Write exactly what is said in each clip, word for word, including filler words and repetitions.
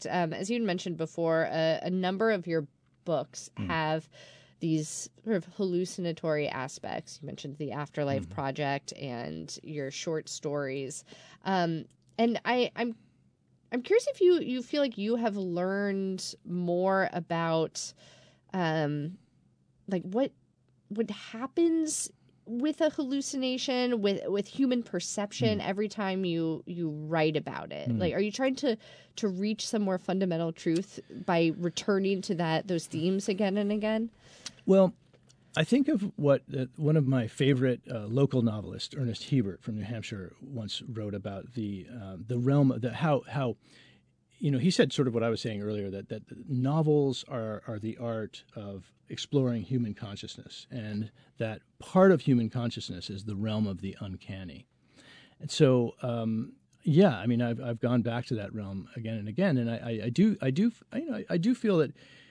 fact, um, as you mentioned before, a, a number of your books Mm. have these sort of hallucinatory aspects. You mentioned the Afterlife Mm. Project and your short stories. Um, and I, I'm I'm curious if you, you feel like you have learned more about um, like what what happens with a hallucination, with with human perception Mm. every time you you write about it. Mm. Like, are you trying to to reach some more fundamental truth by returning to that those themes again and again? Well, I think of what uh, one of my favorite uh, local novelists, Ernest Hebert from New Hampshire, once wrote about the uh, the realm of the how how you know he said sort of what I was saying earlier, that that novels are are the art of exploring human consciousness, and that part of human consciousness is the realm of the uncanny. And so, um, yeah, I mean, I've I've gone back to that realm again and again, and I, I, I do I do you know I, I do feel that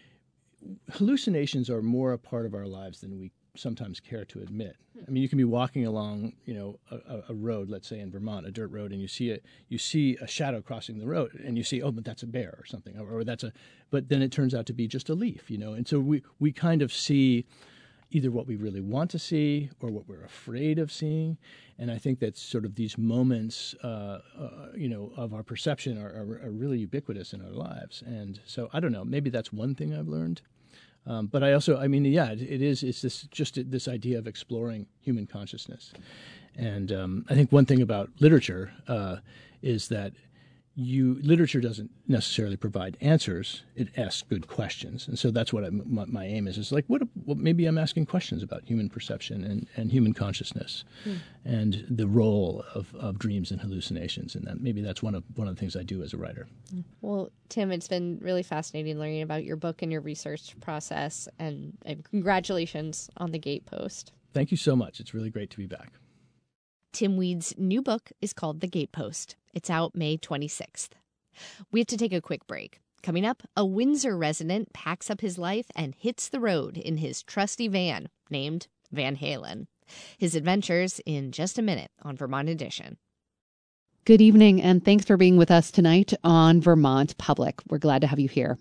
hallucinations are more a part of our lives than we sometimes care to admit. I mean, you can be walking along, you know, a, a road, let's say in Vermont, a dirt road, and you see a you see a shadow crossing the road, and you see, oh, but that's a bear or something, or, or that's a, but then it turns out to be just a leaf, you know, and so we we kind of see either what we really want to see or what we're afraid of seeing, and I think that sort of these moments, uh, uh, you know, of our perception are, are, are really ubiquitous in our lives, and so I don't know, maybe that's one thing I've learned. Um, but I also, I mean, yeah, it, it is. It's this just this idea of exploring human consciousness, and um, I think one thing about literature uh, is that you literature doesn't necessarily provide answers; it asks good questions, and so that's what I, my, my aim is. Is like, what? Well, maybe I'm asking questions about human perception and, and human consciousness, mm. and the role of, of dreams and hallucinations, and that maybe that's one of one of the things I do as a writer. Well, Tim, it's been really fascinating learning about your book and your research process, and, and congratulations on the Gatepost. Thank you so much. It's really great to be back. Tim Weed's new book is called The Gatepost. It's out May twenty-sixth. We have to take a quick break. Coming up, a Windsor resident packs up his life and hits the road in his trusty van named Van Halen. His adventures in just a minute on Vermont Edition. Good evening, and thanks for being with us tonight on Vermont Public. We're glad to have you here.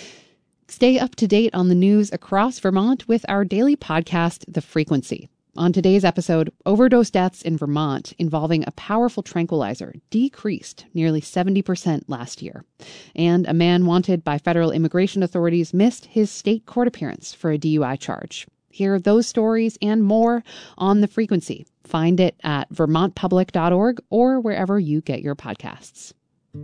Stay up to date on the news across Vermont with our daily podcast, The Frequency. On today's episode, overdose deaths in Vermont involving a powerful tranquilizer decreased nearly seventy percent last year. And a man wanted by federal immigration authorities missed his state court appearance for a D U I charge. Hear those stories and more on The Frequency. Find it at vermont public dot org or wherever you get your podcasts.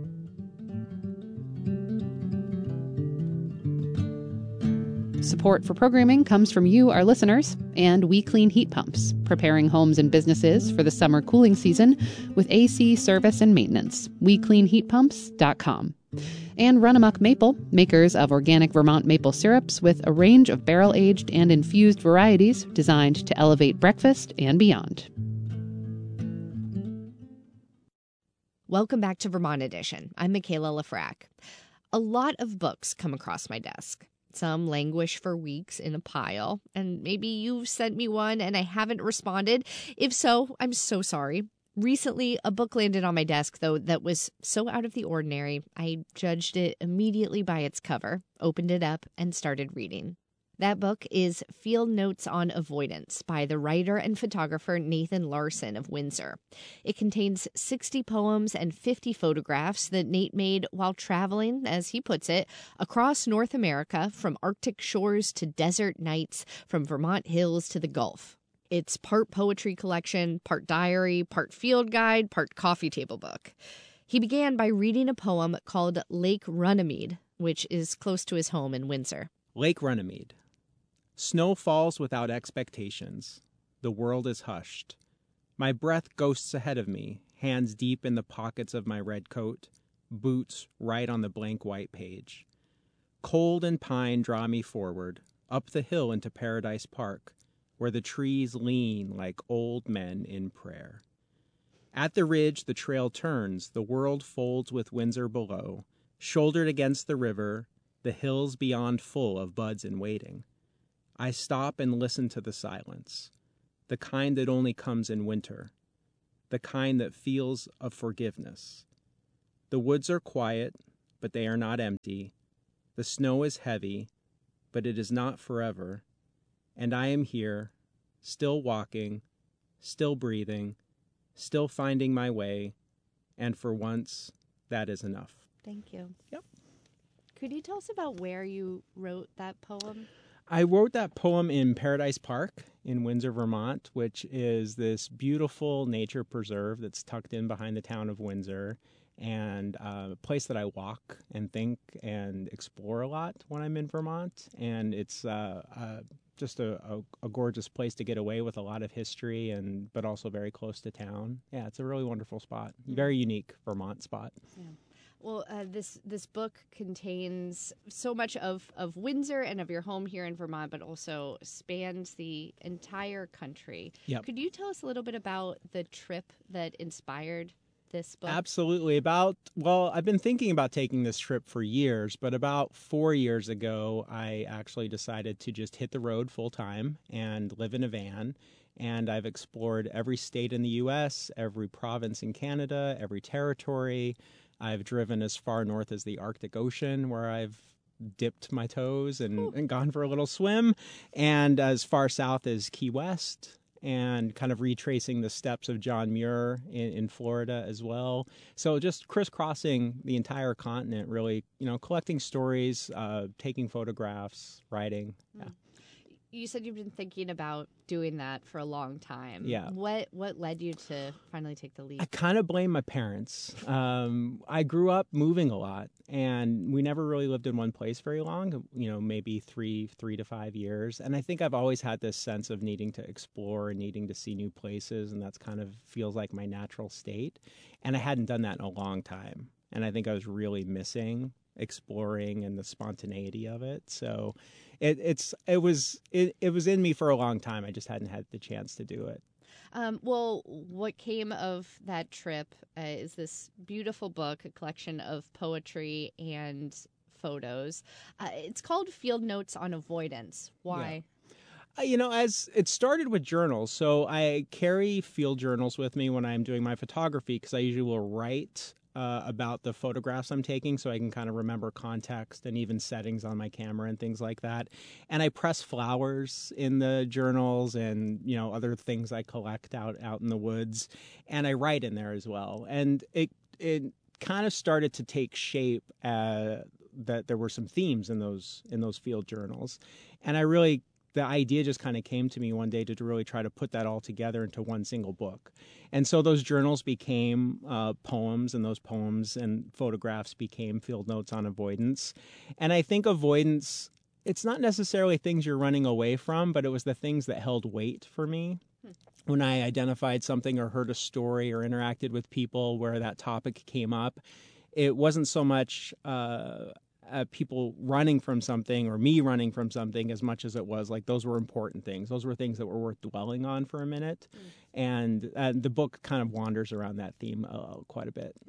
Support for programming comes from you, our listeners, and We Clean Heat Pumps, preparing homes and businesses for the summer cooling season with A C service and maintenance. we clean heat pumps dot com. And Run Amok Maple, makers of organic Vermont maple syrups with a range of barrel-aged and infused varieties designed to elevate breakfast and beyond. Welcome back to Vermont Edition. I'm Michaela Lafrac. A lot of books come across my desk. Some languish for weeks in a pile, and maybe you've sent me one and I haven't responded. If so, I'm so sorry. Recently, a book landed on my desk, though, that was so out of the ordinary, I judged it immediately by its cover, opened it up, and started reading. That book is Field Notes on Avoidance by the writer and photographer Nathan Larson of Windsor. It contains sixty poems and fifty photographs that Nate made while traveling, as he puts it, across North America, from Arctic shores to desert nights, from Vermont hills to the Gulf. It's part poetry collection, part diary, part field guide, part coffee table book. He began by reading a poem called Lake Runnymede, which is close to his home in Windsor. Lake Runnymede. Snow falls without expectations. The world is hushed. My breath ghosts ahead of me, hands deep in the pockets of my red coat, boots right on the blank white page. Cold and pine draw me forward, up the hill into Paradise Park, where the trees lean like old men in prayer. At the ridge the trail turns, the world folds with Windsor below, shouldered against the river, the hills beyond full of buds in waiting. I stop and listen to the silence, the kind that only comes in winter, the kind that feels of forgiveness. The woods are quiet, but they are not empty. The snow is heavy, but it is not forever. And I am here, still walking, still breathing, still finding my way, and for once, that is enough. Thank you. Yep. Could you tell us about where you wrote that poem? I wrote that poem in Paradise Park in Windsor, Vermont, which is this beautiful nature preserve that's tucked in behind the town of Windsor, and uh, a place that I walk and think and explore a lot when I'm in Vermont. And it's uh, uh, just a, a, a gorgeous place to get away with a lot of history, and but also very close to town. Yeah, it's a really wonderful spot. Mm-hmm. Very unique Vermont spot. Yeah. Well, uh, this this book contains so much of, of Windsor and of your home here in Vermont, but also spans the entire country. Yep. Could you tell us a little bit about the trip that inspired this book? Absolutely. About, well, I've been thinking about taking this trip for years, but about four years ago, I actually decided to just hit the road full time and live in a van. And I've explored every state in the U S, every province in Canada, every territory. I've driven as far north as the Arctic Ocean, where I've dipped my toes and, and gone for a little swim, and as far south as Key West, and kind of retracing the steps of John Muir in, in Florida as well. So just crisscrossing the entire continent, really, you know, collecting stories, uh, taking photographs, writing. Yeah. You said you've been thinking about doing that for a long time. Yeah. What what led you to finally take the leap? I kind of blame my parents. Um, I grew up moving a lot, and we never really lived in one place very long, you know, maybe three, three to five years. And I think I've always had this sense of needing to explore and needing to see new places, and that's kind of feels like my natural state. And I hadn't done that in a long time. And I think I was really missing exploring and the spontaneity of it. So it, it's it was it, it was in me for a long time. I just hadn't had the chance to do it. Um, well, what came of that trip uh, is this beautiful book, a collection of poetry and photos. Uh, it's called Field Notes on Avoidance. Why? Yeah. You know, as it started with journals, so I carry field journals with me when I'm doing my photography, because I usually will write uh, about the photographs I'm taking, so I can kind of remember context and even settings on my camera and things like that. And I press flowers in the journals and, you know, other things I collect out out in the woods, and I write in there as well. And it it kind of started to take shape uh, that there were some themes in those in those field journals, and I really. The idea just kind of came to me one day to, to really try to put that all together into one single book. And so those journals became uh, poems, and those poems and photographs became field notes on avoidance. And I think avoidance, it's not necessarily things you're running away from, but it was the things that held weight for me. Hmm. When I identified something or heard a story or interacted with people where that topic came up, it wasn't so much uh, Uh, people running from something or me running from something as much as it was like those were important things. Those were things that were worth dwelling on for a minute. Mm. And uh, the book kind of wanders around that theme uh, quite a bit.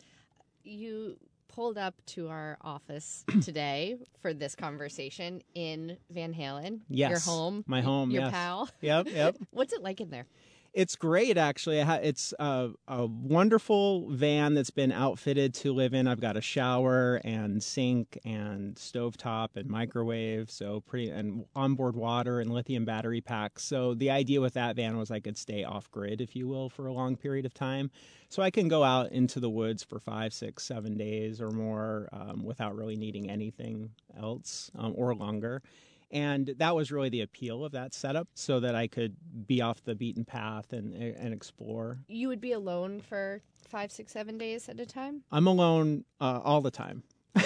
You pulled up to our office today for this conversation in Van Halen. Yes. Your home. My home, Your yes. pal. Yep, yep. What's it like in there? It's great, actually. It's a, a wonderful van that's been outfitted to live in. I've got a shower and sink and stovetop and microwave, so pretty, and onboard water and lithium battery packs. So the idea with that van was I could stay off grid, if you will, for a long period of time. So I can go out into the woods for five, six, seven days or more um, without really needing anything else um, or longer. And that was really the appeal of that setup, so that I could be off the beaten path and and explore. You would be alone for five, six, seven days at a time? I'm alone uh, all the time.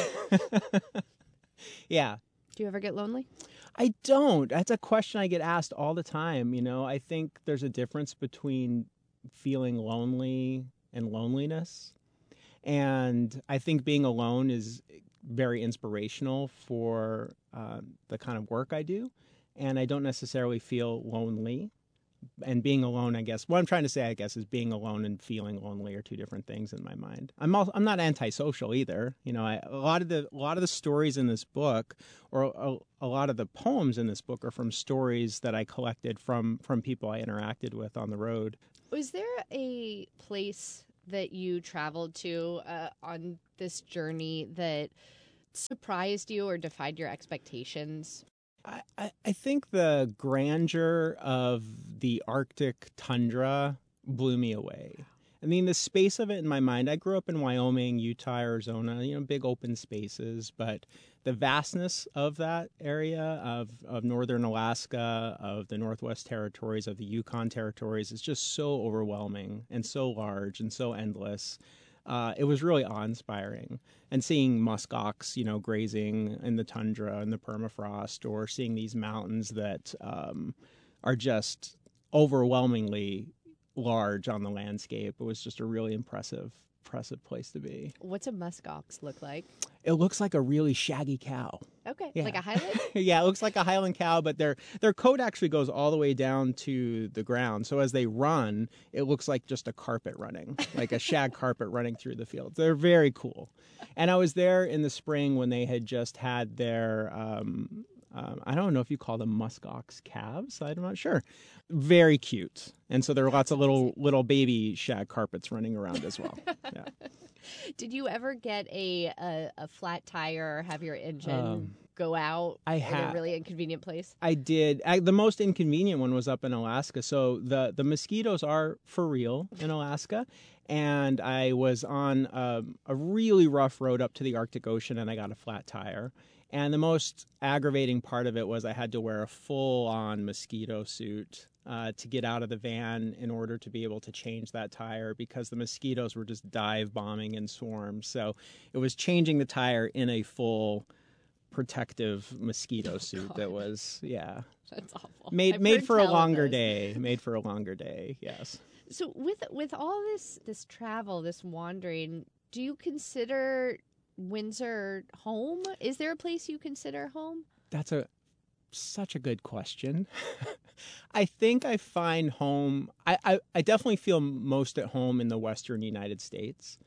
Yeah. Do you ever get lonely? I don't. That's a question I get asked all the time. You know, I think there's a difference between feeling lonely and loneliness. And I think being alone is very inspirational for uh, the kind of work I do. And I don't necessarily feel lonely. And being alone, I guess, what I'm trying to say, I guess, is being alone and feeling lonely are two different things in my mind. I'm also, I'm not antisocial either. You know, I, a lot of the a lot of the stories in this book, or a, a lot of the poems in this book, are from stories that I collected from from people I interacted with on the road. Was there a place that you traveled to uh, on this journey that surprised you or defied your expectations? I, I, I think the grandeur of the Arctic tundra blew me away. I mean, the space of it in my mind, I grew up in Wyoming, Utah, Arizona, you know, big open spaces, but the vastness of that area, of, of northern Alaska, of the Northwest Territories, of the Yukon Territories, is just so overwhelming and so large and so endless. Uh, it was really awe-inspiring. And seeing muskox, you know, grazing in the tundra and the permafrost, or seeing these mountains that um, are just overwhelmingly large on the landscape. It was just a really impressive, impressive place to be. What's a muskox look like? It looks like a really shaggy cow. Okay, Yeah. like a Highland? Yeah, it looks like a Highland cow, but their their coat actually goes all the way down to the ground. So as they run, it looks like just a carpet running, like a shag carpet running through the fields. They're very cool. And I was there in the spring when they had just had their, um, um, I don't know if you call them muskox calves. I'm not sure. Very cute. And so there are lots of little little baby shag carpets running around as well. Yeah. Did you ever get a a, a flat tire or have your engine Um, go out I in ha- a really inconvenient place? I did. I, the most inconvenient one was up in Alaska. So the, the mosquitoes are for real in Alaska. And I was on um, a really rough road up to the Arctic Ocean, and I got a flat tire. And the most aggravating part of it was I had to wear a full-on mosquito suit uh, to get out of the van in order to be able to change that tire, because the mosquitoes were just dive bombing in swarms. So it was changing the tire in a full protective mosquito suit that was, yeah, That's awful. made I've made heard for a tell of longer those. day. Made for a longer day. Yes. So with with all this this travel, this wandering, do you consider Windsor home? Is there a place you consider home? That's a such a good question. I think I find home. I, I, I definitely feel most at home in the Western United States.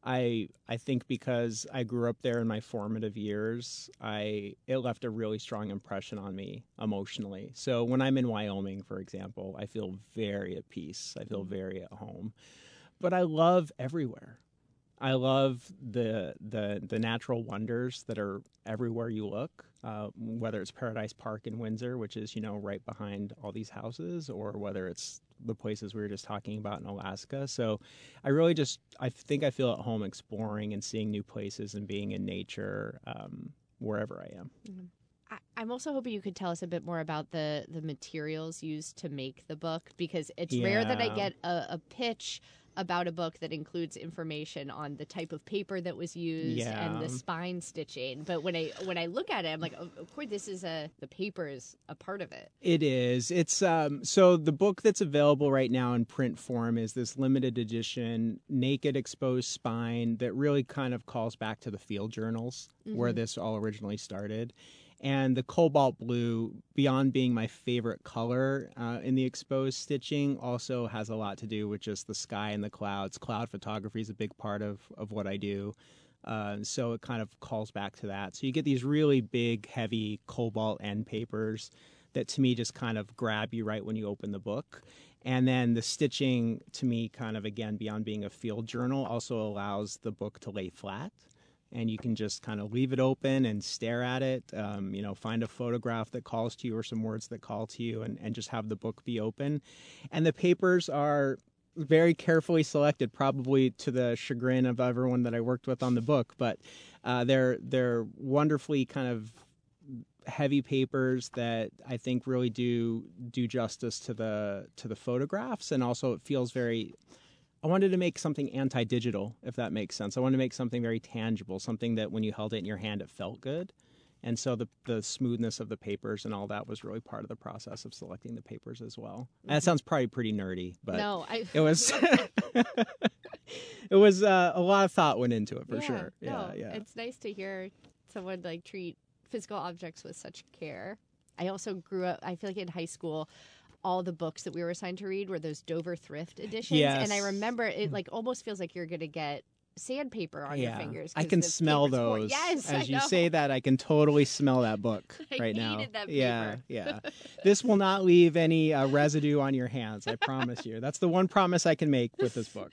I I think because I grew up there in my formative years, I it left a really strong impression on me emotionally. So when I'm in Wyoming, for example, I feel very at peace. I feel very at home. But I love everywhere. I love the the the natural wonders that are everywhere you look, uh, whether it's Paradise Park in Windsor, which is, you know, right behind all these houses, or whether it's the places we were just talking about in Alaska. So I really just, I think I feel at home exploring and seeing new places and being in nature um, wherever I am. I, I'm also hoping you could tell us a bit more about the the materials used to make the book, because it's rare that I Yeah. get a, a pitch about a book that includes information on the type of paper that was used Yeah. and the spine stitching. But when I when I look at it, I'm like, of, of course, this is a the paper is a part of it. It is. It's um so the book that's available right now in print form is this limited edition naked exposed spine that really kind of calls back to the field journals where this all originally started. And the cobalt blue, beyond being my favorite color uh, in the exposed stitching, also has a lot to do with just the sky and the clouds. Cloud photography is a big part of, of what I do. Uh, so it kind of calls back to that. So you get these really big, heavy cobalt end papers that to me just kind of grab you right when you open the book. And then the stitching, to me, kind of, again, beyond being a field journal, also allows the book to lay flat. And you can just kind of leave it open and stare at it, um, you know, find a photograph that calls to you or some words that call to you, and, and just have the book be open. And the papers are very carefully selected, probably to the chagrin of everyone that I worked with on the book. But uh, they're they're wonderfully kind of heavy papers that I think really do do justice to the to the photographs, and also it feels very. I wanted to make something anti-digital, if that makes sense. I wanted to make something very tangible, something that when you held it in your hand, it felt good. And so the the smoothness of the papers and all that was really part of the process of selecting the papers as well. And that sounds probably pretty nerdy, but No, I. it was it was uh, a lot of thought went into it for yeah, sure. Yeah, no, yeah. It's nice to hear someone like treat physical objects with such care. I also grew up. I feel like in high school, all the books that we were assigned to read were those Dover Thrift editions. Yes. And I remember it like almost feels like you're going to get sandpaper on your fingers. I 'cause can the smell paper's more- those. Yes, I As you know. say that, I can totally smell that book I right now. hated that Yeah, paper. yeah. This will not leave any uh, residue on your hands. I promise you. That's the one promise I can make with this book.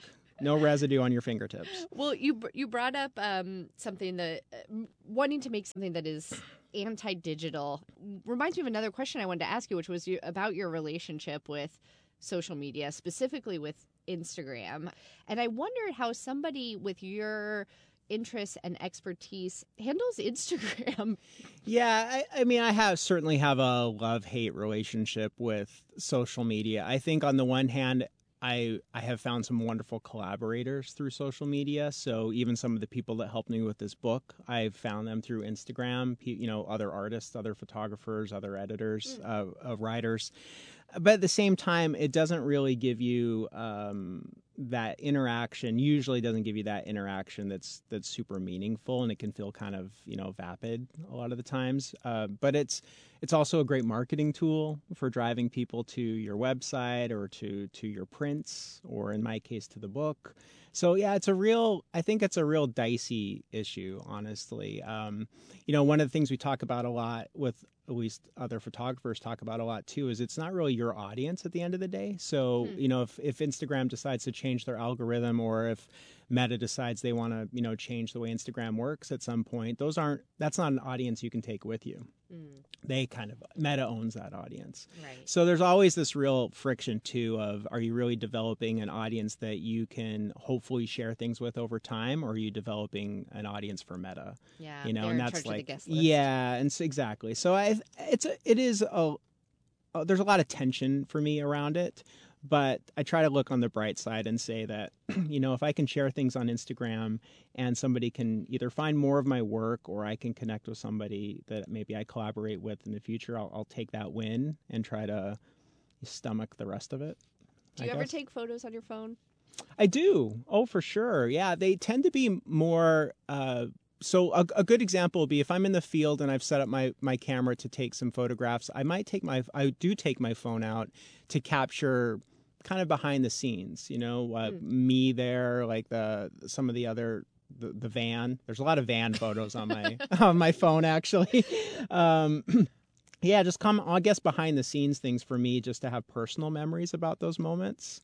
No residue on your fingertips. Well, you br- you brought up um, something that uh, wanting to make something that is anti-digital reminds me of another question I wanted to ask you, which was you, about your relationship with social media, specifically with Instagram. And I wondered how somebody with your interests and expertise handles Instagram. Yeah, I, I mean, I have certainly have a love-hate relationship with social media. I think on the one hand, I I have found some wonderful collaborators through social media. So even some of the people that helped me with this book, I've found them through Instagram. You know, other artists, other photographers, other editors, mm. uh, uh, writers. But at the same time, it doesn't really give you um, that interaction. Usually, doesn't give you that interaction that's that's super meaningful, and it can feel kind of you know vapid a lot of the times. Uh, but it's it's also a great marketing tool for driving people to your website or to to your prints, or in my case, to the book. So yeah, it's a real. I think it's a real dicey issue, honestly. Um, you know, one of the things we talk about a lot with. At least other photographers talk about a lot too, is it's not really your audience at the end of the day. So, hmm. you know, if, if Instagram decides to change their algorithm, or if Meta decides they want to, you know, change the way Instagram works at some point, those aren't, that's not an audience you can take with you. Mm. They kind of, Meta owns that audience. Right. So there's always this real friction too of, are you really developing an audience that you can hopefully share things with over time, or are you developing an audience for Meta? Yeah, you know, they're and in that's charge like, of the guest list. yeah, and so, exactly. So I, it's a, it is a, a, there's a lot of tension for me around it. But I try to look on the bright side and say that, you know, if I can share things on Instagram and somebody can either find more of my work, or I can connect with somebody that maybe I collaborate with in the future, I'll, I'll take that win and try to stomach the rest of it. Do you I ever guess. take photos on your phone? I do. Oh, for sure. Yeah, they tend to be more... Uh, So a, a good example would be if I'm in the field and I've set up my, my camera to take some photographs, I might take my, I do take my phone out to capture kind of behind the scenes, you know, uh, mm. me there, like the, some of the other, the, the van, there's a lot of van photos on my, on my phone actually. Um, yeah, just come, I guess behind the scenes things for me, just to have personal memories about those moments.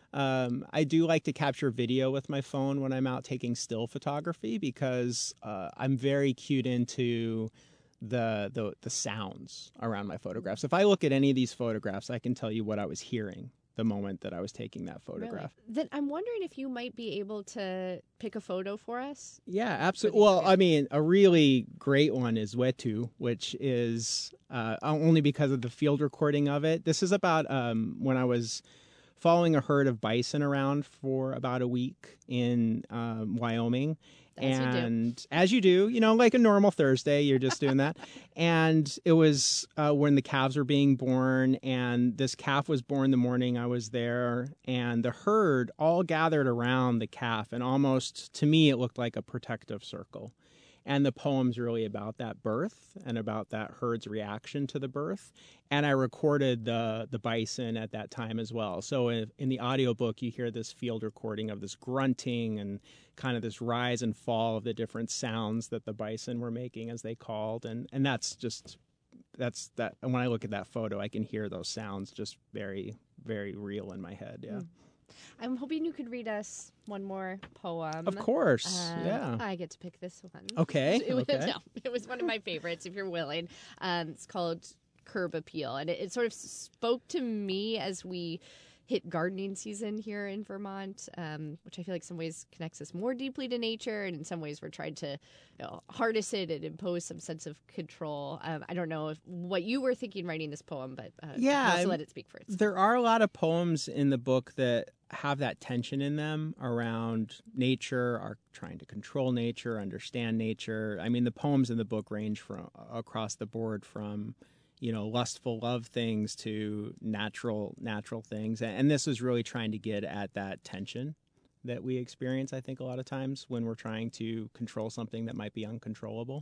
Um, I do like to capture video with my phone when I'm out taking still photography, because uh, I'm very cued into the, the the sounds around my photographs. If I look at any of these photographs, I can tell you what I was hearing the moment that I was taking that photograph. Really? Then I'm wondering if you might be able to pick a photo for us. Yeah, absolutely. Well, I mean, a really great one is Wetu, which is uh, only because of the field recording of it. This is about um, when I was following a herd of bison around for about a week in um, Wyoming. As and you do. as you do, you know, like a normal Thursday, you're just doing that. And it was uh, when the calves were being born, and this calf was born the morning I was there, and the herd all gathered around the calf, and almost, to me, it looked like a protective circle. And the poem's really about that birth and about that herd's reaction to the birth. And I recorded the the bison at that time as well. So in, in the audiobook, you hear this field recording of this grunting and kind of this rise and fall of the different sounds that the bison were making as they called. And, and that's just, that's that. And when I look at that photo, I can hear those sounds just very, very real in my head. Yeah. Mm. I'm hoping you could read us one more poem. Of course, uh, yeah. I get to pick this one. Okay, it was, okay. No, it was one of my favorites, if you're willing. Um, it's called Curb Appeal, and it, it sort of spoke to me as we hit gardening season here in Vermont, um, which I feel like in some ways connects us more deeply to nature, and in some ways we're trying to you know, harness it and impose some sense of control. Um, I don't know if, what you were thinking writing this poem, but uh, yeah, also let it speak for itself. There are a lot of poems in the book that have that tension in them around nature, are trying to control nature, understand nature. I mean, the poems in the book range from across the board from, you know, lustful love things to natural, natural things. And this is really trying to get at that tension that we experience, I think, a lot of times when we're trying to control something that might be uncontrollable.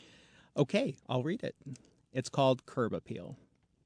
Okay, I'll read it. It's called Curb Appeal.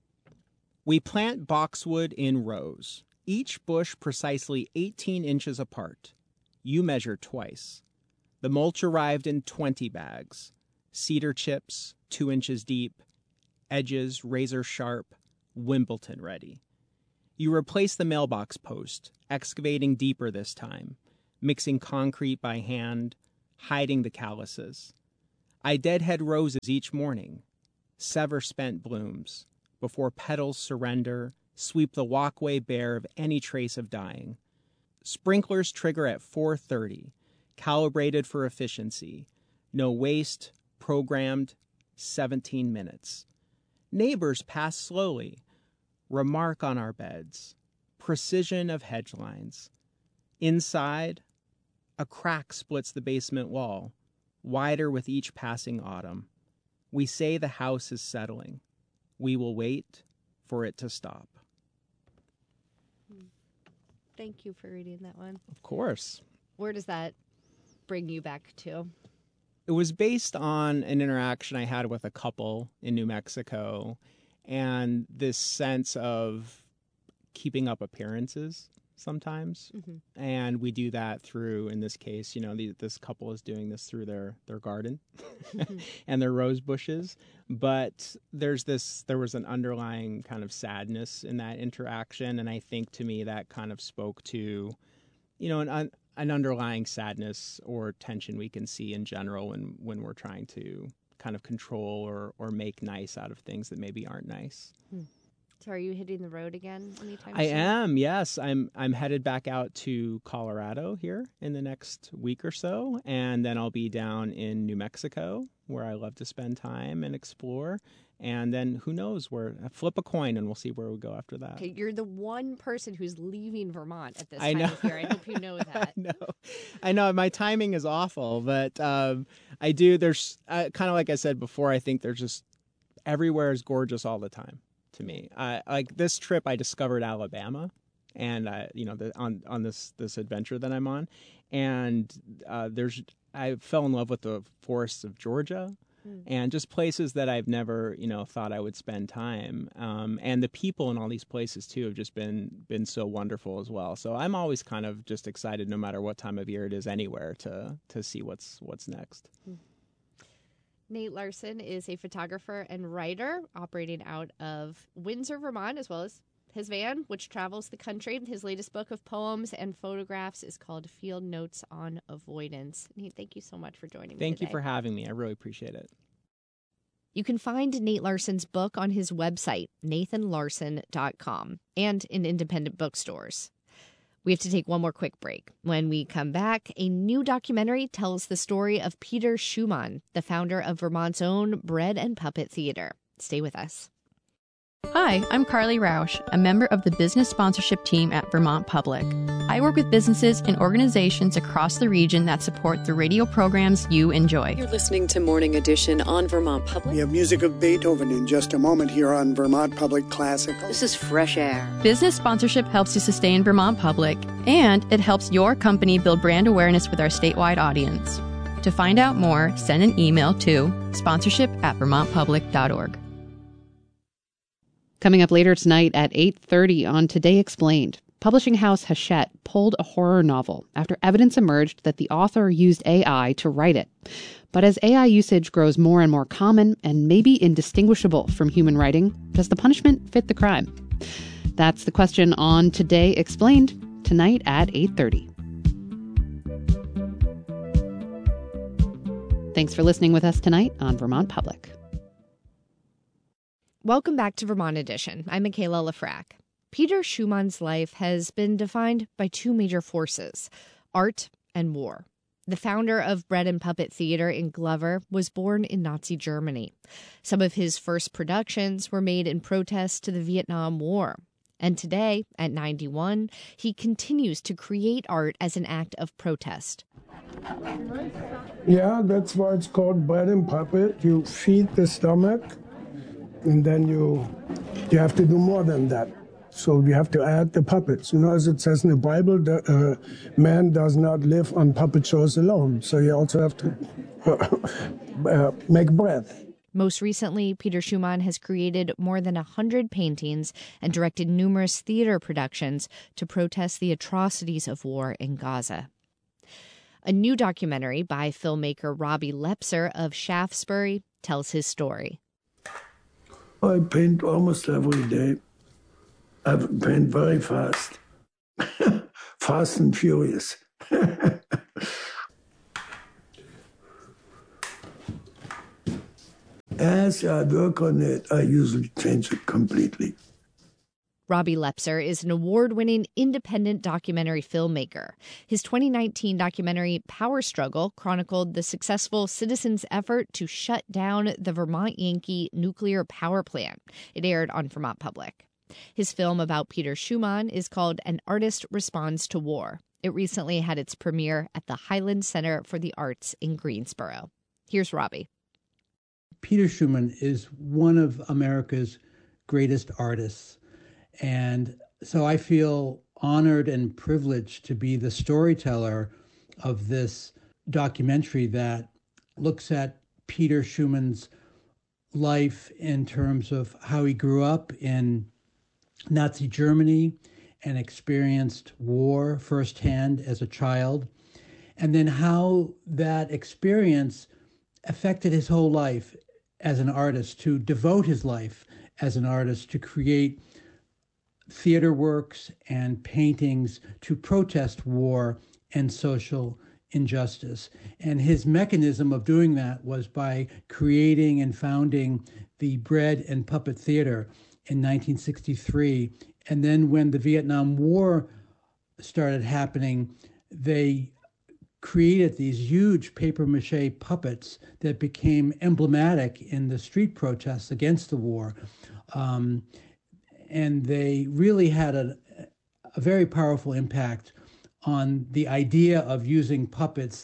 We plant boxwood in rows, each bush precisely eighteen inches apart. You measure twice. The mulch arrived in twenty bags. Cedar chips, two inches deep. Edges razor sharp. Wimbledon ready. You replace the mailbox post, excavating deeper this time. mixing concrete by hand, hiding the calluses. I deadhead roses each morning, sever spent blooms, before petals surrender, sweep the walkway bare of any trace of dying. Sprinklers trigger at four thirty, calibrated for efficiency. No waste, programmed, seventeen minutes. Neighbors pass slowly, remark on our beds, precision of hedge lines. Inside, a crack splits the basement wall, wider with each passing autumn. We say the house is settling. We will wait for it to stop. Thank you for reading that one. Of course. Where does that bring you back to? It was based on an interaction I had with a couple in New Mexico and this sense of keeping up appearances sometimes. Mm-hmm. And we do that through, in this case, you know, the, this couple is doing this through their, their garden mm-hmm. and their rose bushes. But there's this, there was an underlying kind of sadness in that interaction. And I think to me that kind of spoke to, you know, an, un, an underlying sadness or tension we can see in general when, when we're trying to kind of control or, or make nice out of things that maybe aren't nice. Hmm. So are you hitting the road again anytime I soon? am, yes. I'm I'm headed back out to Colorado here in the next week or so, and then I'll be down in New Mexico, where I love to spend time and explore. And then who knows where, flip a coin and we'll see where we go after that. Okay, you're the one person who's leaving Vermont at this I time know. of year. I hope you know that. I know. I know. My timing is awful, but um, I do. There's uh, kind of like I said before, I think there's just everywhere is gorgeous all the time to me. I, like this trip, I discovered Alabama. And I, you know, the, on on this this adventure that I'm on, and uh, there's I fell in love with the forests of Georgia, mm. and just places that I've never, you know, thought I would spend time. Um, and the people in all these places too have just been been so wonderful as well. So I'm always kind of just excited, no matter what time of year it is, anywhere to to see what's what's next. Mm. Nate Larson is a photographer and writer operating out of Windsor, Vermont, as well as his van, which travels the country. His latest book of poems and photographs is called Field Notes on Avoidance. Nate, thank you so much for joining me Thank today. you for having me. I really appreciate it. You can find Nate Larson's book on his website, nathan larson dot com, and in independent bookstores. We have to take one more quick break. When we come back, a new documentary tells the story of Peter Schumann, the founder of Vermont's own Bread and Puppet Theater. Stay with us. Hi, I'm Carly Rausch, a member of the business sponsorship team at Vermont Public. I work with businesses and organizations across the region that support the radio programs you enjoy. You're listening to Morning Edition on Vermont Public. We have music of Beethoven in just a moment here on Vermont Public Classical. This is Fresh Air. Business sponsorship helps to sustain Vermont Public, and it helps your company build brand awareness with our statewide audience. To find out more, send an email to sponsorship at vermont public dot org. Coming up later tonight at eight thirty on Today Explained, publishing house Hachette pulled a horror novel after evidence emerged that the author used A I to write it. But as A I usage grows more and more common and maybe indistinguishable from human writing, does the punishment fit the crime? That's the question on Today Explained, tonight at eight thirty. Thanks for listening with us tonight on Vermont Public. Welcome back to Vermont Edition. I'm Michaela Lafrac. Peter Schumann's life has been defined by two major forces, art and war. The founder of Bread and Puppet Theater in Glover was born in Nazi Germany. Some of his first productions were made in protest to the Vietnam War. And today, at ninety-one, he continues to create art as an act of protest. Yeah, that's why it's called Bread and Puppet. You feed the stomach, and then you you have to do more than that. So you have to add the puppets. You know, as it says in the Bible, the, uh, man does not live on puppet shows alone. So you also have to uh, uh, make bread. Most recently, Peter Schumann has created more than one hundred paintings and directed numerous theater productions to protest the atrocities of war in Gaza. A new documentary by filmmaker Robbie Lepser of Shaftesbury tells his story. I paint almost every day. I paint very fast. Fast and furious. As I work on it, I usually change it completely. Robbie Lepser is an award-winning independent documentary filmmaker. His twenty nineteen documentary Power Struggle chronicled the successful citizens' effort to shut down the Vermont Yankee nuclear power plant. It aired on Vermont Public. His film about Peter Schumann is called An Artist Responds to War. It recently had its premiere at the Highland Center for the Arts in Greensboro. Here's Robbie. Peter Schumann is one of America's greatest artists. And so I feel honored and privileged to be the storyteller of this documentary that looks at Peter Schumann's life in terms of how he grew up in Nazi Germany and experienced war firsthand as a child, and then how that experience affected his whole life as an artist, to devote his life as an artist to create theater works and paintings to protest war and social injustice. And his mechanism of doing that was by creating and founding the Bread and Puppet Theater in nineteen sixty-three. And then when the Vietnam War started happening, they created these huge papier-mâché puppets that became emblematic in the street protests against the war. Um, And they really had a, a very powerful impact on the idea of using puppets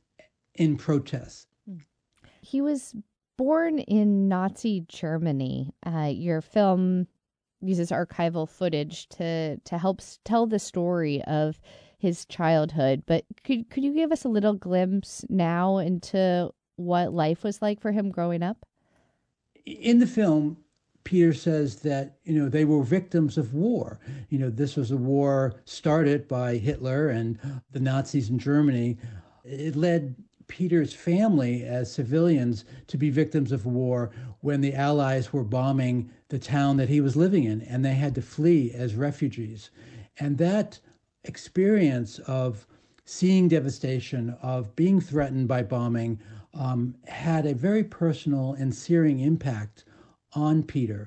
in protests. He was born in Nazi Germany. Uh, your film uses archival footage to, to help tell the story of his childhood. But could, could you give us a little glimpse now into what life was like for him growing up? In the film, Peter says that, you know, they were victims of war. You know, this was a war started by Hitler and the Nazis in Germany. It led Peter's family as civilians to be victims of war when the Allies were bombing the town that he was living in, and they had to flee as refugees. And that experience of seeing devastation, of being threatened by bombing, um, had a very personal and searing impact on Peter.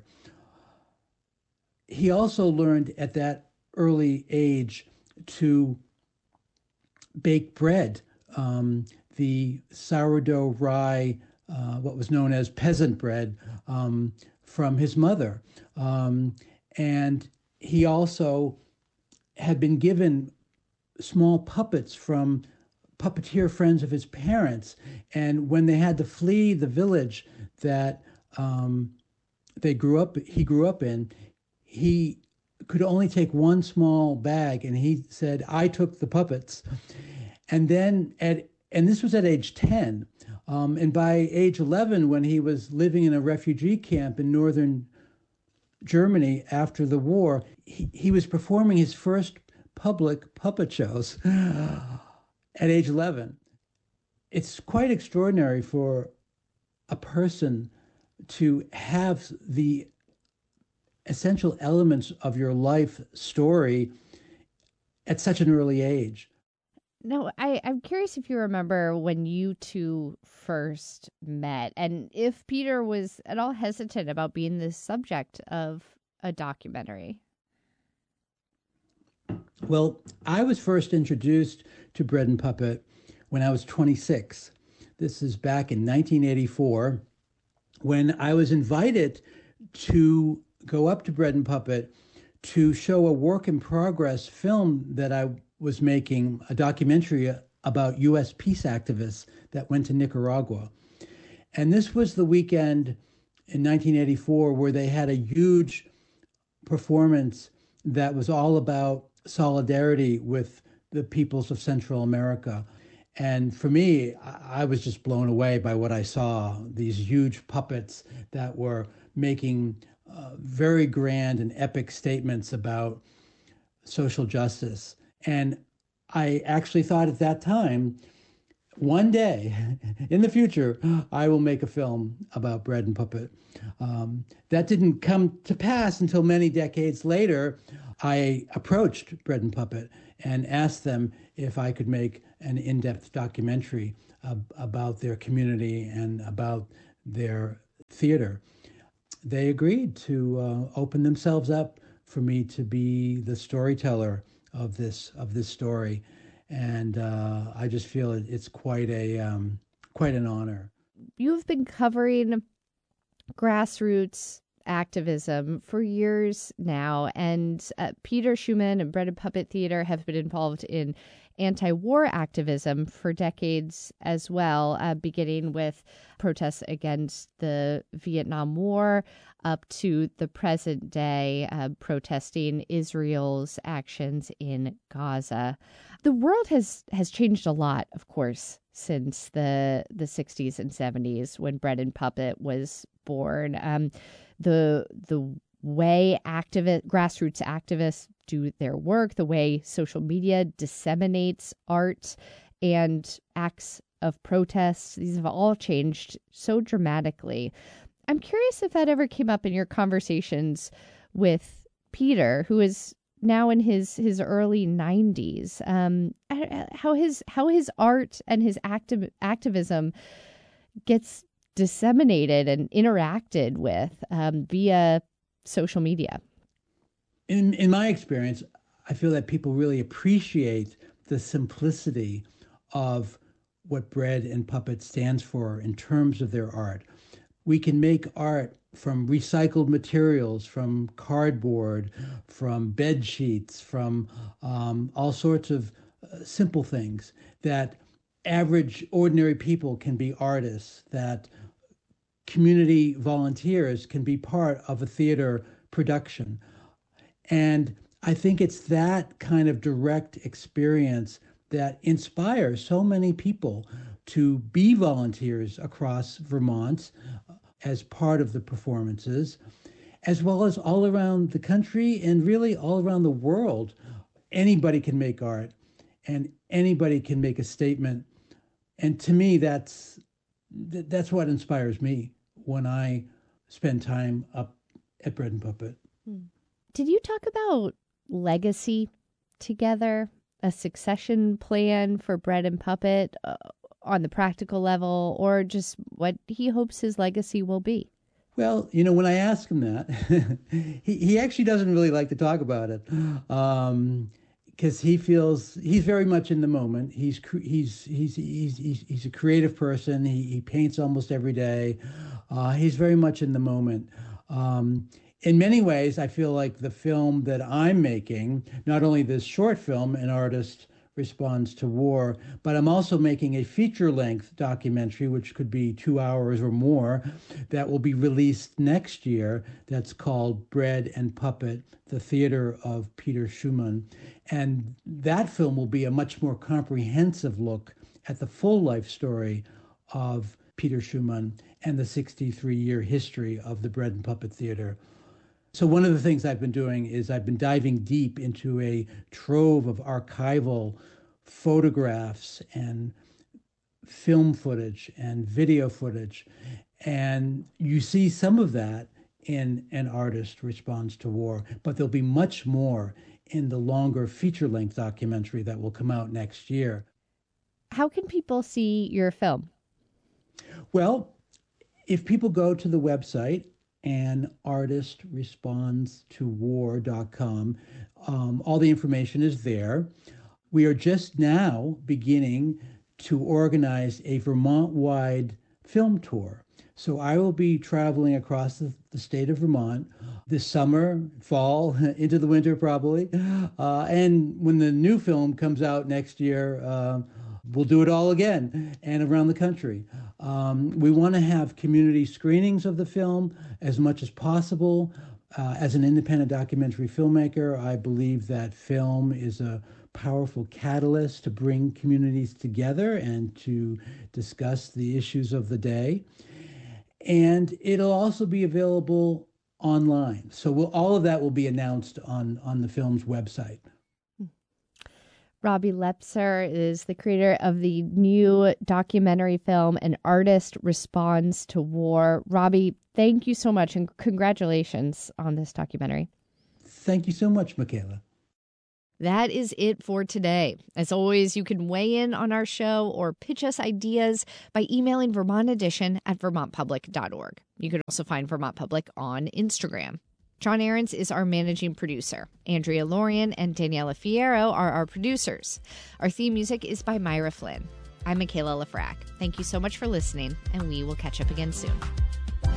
He also learned at that early age to bake bread, um, the sourdough rye, uh, what was known as peasant bread, um, from his mother. Um, and he also had been given small puppets from puppeteer friends of his parents. And when they had to flee the village that um, they grew up, he grew up in, he could only take one small bag, and he said, "I took the puppets." And then at, and this was at age ten. Um, and by age eleven, when he was living in a refugee camp in northern Germany after the war, he, he was performing his first public puppet shows at age eleven. It's quite extraordinary for a person to have the essential elements of your life story at such an early age. No, I, I'm curious if you remember when you two first met and if Peter was at all hesitant about being the subject of a documentary. Well, I was first introduced to Bread and Puppet when I was twenty-six. This is back in nineteen eighty-four, when I was invited to go up to Bread and Puppet to show a work in progress film that I was making, a documentary about U S peace activists that went to Nicaragua. And this was the weekend in nineteen eighty-four where they had a huge performance that was all about solidarity with the peoples of Central America. And for me, I was just blown away by what I saw, these huge puppets that were making uh, very grand and epic statements about social justice. And I actually thought at that time, one day in the future, I will make a film about Bread and Puppet. Um, that didn't come to pass until many decades later. I approached Bread and Puppet and asked them if I could make an in-depth documentary uh, about their community and about their theater. They agreed to uh, open themselves up for me to be the storyteller of this of this story, and uh, I just feel it, it's quite a um, quite an honor. You've been covering grassroots activism for years now, and uh, Peter Schumann and Bread and Puppet Theater have been involved in anti-war activism for decades as well, uh, beginning with protests against the Vietnam War up to the present day, uh, protesting Israel's actions in Gaza. The world has has changed a lot, of course, since the the sixties and seventies when Bread and Puppet was born. Um, the the way activist grassroots activists do their work, the way social media disseminates art and acts of protest, these have all changed so dramatically. I'm curious if that ever came up in your conversations with Peter, who is now in his his early nineties. Um, how his how his art and his active activism gets disseminated and interacted with um, via social media. In in my experience, I feel that people really appreciate the simplicity of what Bread and Puppet stands for in terms of their art. We can make art from recycled materials, from cardboard, from bed sheets, from um, all sorts of uh, simple things that average, ordinary people can be artists, that community volunteers can be part of a theater production. And I think it's that kind of direct experience that inspires so many people to be volunteers across Vermont as part of the performances, as well as all around the country and really all around the world. Anybody can make art and anybody can make a statement. And to me, that's that's what inspires me when I spend time up at Bread and Puppet. Did you talk about legacy together, a succession plan for Bread and Puppet uh, on the practical level, or just what he hopes his legacy will be? Well, you know, when I ask him that, he, he actually doesn't really like to talk about it. Um, because he feels he's very much in the moment. He's he's he's he's he's, he's a creative person. He, he paints almost every day. Uh, he's very much in the moment. Um, in many ways, I feel like the film that I'm making, not only this short film, An Artist Responds to War, but I'm also making a feature-length documentary, which could be two hours or more, that will be released next year. That's called Bread and Puppet, the Theater of Peter Schumann. And that film will be a much more comprehensive look at the full life story of Peter Schumann and the sixty-three-year history of the Bread and Puppet Theater. So one of the things I've been doing is I've been diving deep into a trove of archival photographs and film footage and video footage. And you see some of that in An Artist Responds to War, but there'll be much more in the longer feature-length documentary that will come out next year. How can people see your film? Well, if people go to the website, an artist responds to war dot com. Um, all the information is there. We are just now beginning to organize a Vermont-wide film tour. So I will be traveling across the, the state of Vermont this summer, fall, into the winter probably. Uh, and when the new film comes out next year, uh, we'll do it all again and around the country. Um, we want to have community screenings of the film as much as possible. Uh, as an independent documentary filmmaker, I believe that film is a powerful catalyst to bring communities together and to discuss the issues of the day. And it'll also be available online. So we'll, all of that will be announced on, on the film's website. Robbie Lepser is the creator of the new documentary film, An Artist Responds to War. Robbie, thank you so much and congratulations on this documentary. Thank you so much, Michaela. That is it for today. As always, you can weigh in on our show or pitch us ideas by emailing Vermont Edition at vermont public dot org. You can also find Vermont Public on Instagram. John Ahrens is our managing producer. Andrea Lorian and Daniela Fierro are our producers. Our theme music is by Myra Flynn. I'm Michaela Lafrac. Thank you so much for listening, and we will catch up again soon.